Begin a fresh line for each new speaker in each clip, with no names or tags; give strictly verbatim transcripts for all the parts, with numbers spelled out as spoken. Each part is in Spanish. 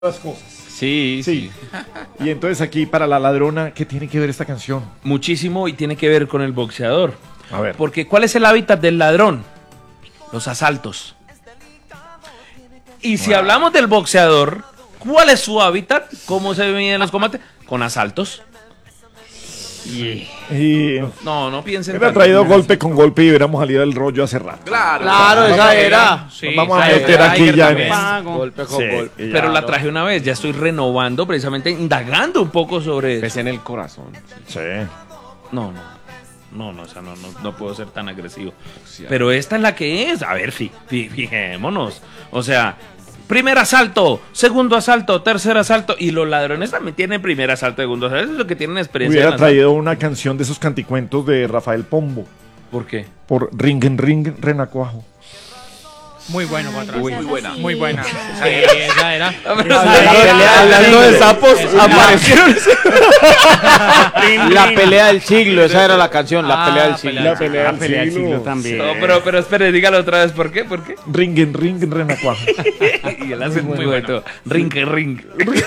las cosas.
Sí, sí,
sí. Y entonces aquí para la ladrona, ¿qué tiene que ver esta canción?
Muchísimo, y tiene que ver con el boxeador.
A ver.
Porque ¿cuál es el hábitat del ladrón? Los asaltos. Y si wow. hablamos del boxeador, ¿cuál es su hábitat? ¿Cómo se miden los combates? Con asaltos.
Y... y...
No, no piensen.
Me ha traído golpe con golpe y hubiéramos salido del rollo hace rato.
Claro, claro, esa era.
Sí, vamos a meter era, aquí ya en
pago. Golpe con sí, golpe.
Pero claro. La traje una vez, ya estoy renovando, precisamente indagando un poco sobre eso.
Es en el corazón.
Sí.
No, no. No, no, o sea, no, no, no puedo ser tan agresivo. Sí, pero esta es la que es. A ver, fi, fi, fijémonos. O sea, primer asalto, segundo asalto, tercer asalto. Y los ladrones también tienen primer asalto, segundo asalto. Eso es lo que tienen experiencia.
Hubiera traído una canción de esos canticuentos de Rafael Pombo.
¿Por qué?
Por Ring en Ring, Renacuajo.
Muy bueno, patrón.
Muy buena.
Muy buena. Esa era. Esa era.
Hablando de sapos, aparecieron. La pelea del siglo, esa era la canción, la pelea del siglo.
La pelea del siglo
también.
No, pero, pero espere, dígalo otra vez, ¿por qué? ¿Por qué?
Ring en Ring, Renacuajo.
Y él hace muy, muy bueno. Ring en Ring.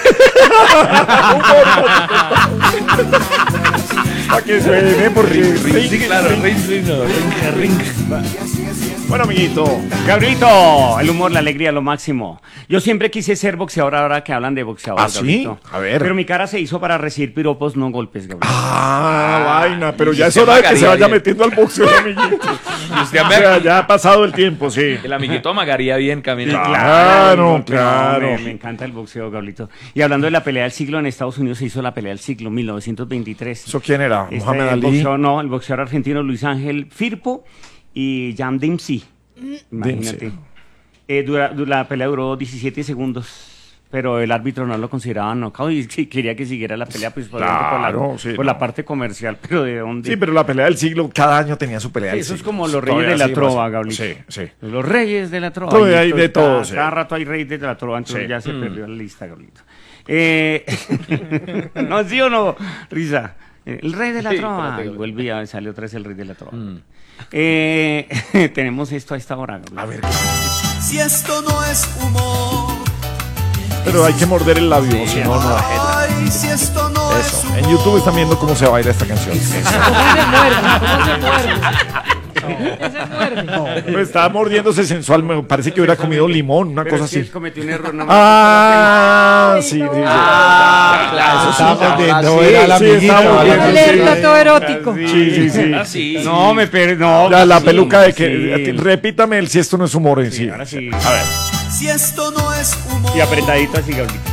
Para que suene, porque
ring, sí, claro, ring, ring, no, ring, ring.
Bueno, amiguito.
Gabrielito, el humor, la alegría, lo máximo. Yo siempre quise ser boxeador ahora que hablan de boxeador.
¿Ah, sí? A ver.
Pero mi cara se hizo para recibir piropos, no golpes, Gabriel.
Ah, ah vaina, pero ya es hora de que se vaya bien. Metiendo al boxeo, amiguito.
Usted
o sea, ya ha pasado el tiempo, sí.
El amiguito amagaría bien caminando.
Claro, claro. claro.
Me, me encanta el boxeo, Gabrielito. Y hablando de la pelea del siglo, en Estados Unidos se hizo la pelea del siglo, mil novecientos veintitrés.
¿Eso quién era?
Este,
¿Mohamed Ali?
Boxeo, no, el boxeador argentino Luis Ángel Firpo y Jan Dempsey. Imagínate. Eh, dura, la pelea duró diecisiete segundos, pero el árbitro no lo consideraba knockout y quería que siguiera la pelea pues,
claro,
por, la,
sí,
por
no.
la parte comercial, pero ¿de dónde?
Sí, pero la pelea del siglo, cada año tenía su pelea
sí,
del
eso
siglo.
es como los reyes de la trova, Gabriel.
Sí, sí.
Los reyes de la trova.
Todo hay de todo,
cada,
sí.
cada rato hay reyes de la trova, entonces sí. ya se
mm.
perdió la lista, Gabrielito. Eh, ¿No, sí o no? Risa. El rey de la sí, trova. Y volvía, salió otra vez el rey de la trova. Mm. Eh, tenemos esto a esta hora, Gabriel.
A ver.
Si esto no es humor.
Pero hay que morder el labio, sí, si no, no.
Ay, si esto no
Eso.
es humor.
En YouTube están viendo cómo se baila esta canción.
¿Cómo se muerde? ¿Cómo se muerde? Ese muerde.
No, pero estaba mordiéndose sensual, me parece que hubiera comido limón, una
pero
cosa
es que
así.
Cometió un error. No
ah, sí, sí, sí.
Ah, claro.
Eso
estaba mordiendo,
sí,
era la
sí,
amiguita.
estaba mordiendo,
El
sí.
plato erótico.
Sí, sí, sí.
Ah, sí.
No, me perdí. No,
ya, la
sí,
peluca de que.
sí.
Repítame el si esto no es humor en sí.
Sí, ahora sí.
A ver.
Si esto no es humor.
Y apretadito así, Gabrielito.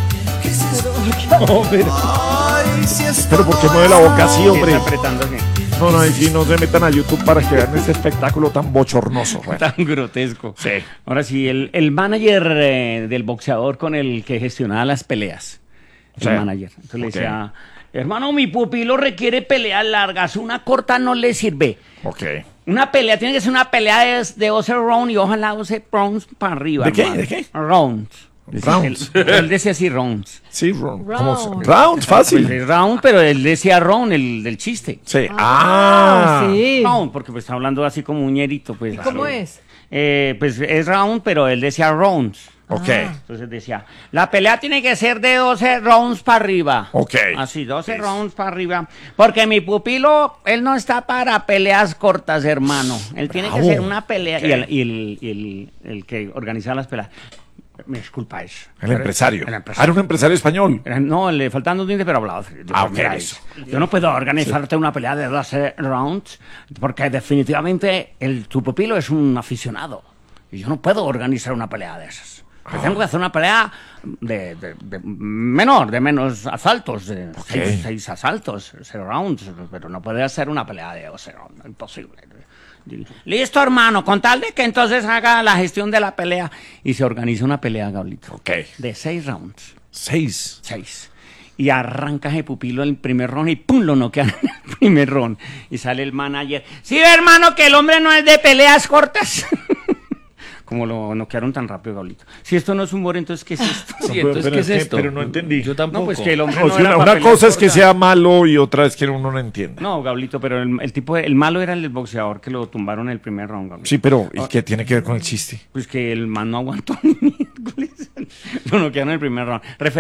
No, pero,
Ay, si esto
pero ¿por qué
no
mueve la
es
boca así, hombre?
Está apretando así.
No, no, y si no se metan a YouTube para que vean este espectáculo tan bochornoso. Bueno.
Tan grotesco.
Sí.
Ahora sí, el, el manager eh, del boxeador con el que gestionaba las peleas. El
Sí.
manager. Entonces le
Ok.
decía, hermano, mi pupilo requiere peleas largas, una corta no le sirve.
Ok.
Una pelea, tiene que ser una pelea de, de doce rounds y ojalá doce rounds para arriba.
¿De qué?
hermano.
¿De qué?
Rounds.
Rounds.
Él, él decía así, rounds.
Sí, round.
Round.
¿Cómo se- Round, fácil.
Pues es round, pero él decía round, el del chiste.
Sí.
Ah,
Ah.
sí.
Round, porque pues está hablando así como un ñerito. Pues,
¿Y cómo es?
Eh, pues es round, pero él decía rounds.
Ok.
Entonces decía, la pelea tiene que ser de doce rounds para arriba.
Ok.
Así, doce rounds para arriba. Porque mi pupilo, él no está para peleas cortas, hermano. Él tiene
Bravo.
que ser una pelea.
Ok.
Y, el, y, el, y el, el que organiza las peleas. Me disculpa eso.
El empresario.
El
Ah,
empresario.
era un empresario español.
Era- No, le faltan dos dientes, pero hablaba.
Ah, ok,
Mira
eso.
eso. Yo no puedo organizarte una pelea de doce rounds porque definitivamente el, tu pupilo es un aficionado. Y yo no puedo organizar una pelea de esas. Yo tengo que hacer una pelea de, de- de menor, de menos asaltos, de
Ok.
seis, seis asaltos, cero rounds, pero no puede hacer una pelea de doce rounds, imposible. Listo, hermano, con tal de que entonces haga la gestión de la pelea y se organiza una pelea, Gablito,
Ok.
de seis rounds.
Seis.
Seis. Y arranca ese pupilo el primer round y ¡pum! Lo noquean en el primer round. Y sale el manager. Sí, hermano, que el hombre no es de peleas cortas. como lo noquearon tan rápido, Gaulito. Si esto no es humor, entonces, ¿qué es esto?
Sí,
pero-
entonces,
pero
¿qué
es
es
que-
esto?
pero no entendí.
Yo tampoco.
No, pues que el hombre
No,
no
si
era
una,
pa'
una
pelear
cosa es que
por-
sea malo y otra es que uno no entiende.
No, Gaulito, pero el, el tipo, el malo era el boxeador que lo tumbaron en el primer round, Gaulito.
Sí, pero ¿y qué tiene que ver con el chiste?
Pues que el man no aguantó ni miércoles. Lo noquearon en el primer round.